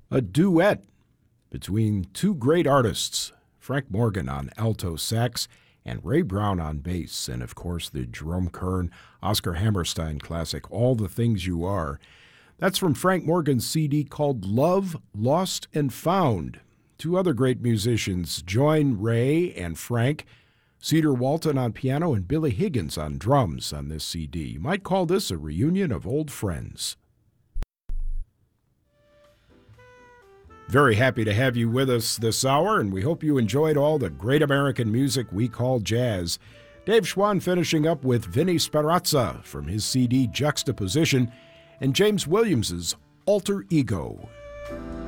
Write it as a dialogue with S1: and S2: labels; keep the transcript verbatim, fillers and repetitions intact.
S1: A duet between two great artists, Frank Morgan on alto sax and Ray Brown on bass, and of course the Jerome Kern, Oscar Hammerstein classic, All the Things You Are. That's from Frank Morgan's C D called Love, Lost and Found. Two other great musicians join Ray and Frank, Cedar Walton on piano and Billy Higgins on drums on this C D. You might call this a reunion of old friends. Very happy to have you with us this hour, and we hope you enjoyed all the great American music we call jazz. Dave Schwann finishing up with Vinnie Speranza from his C D Juxtaposition, and James Williams's Alter Ego.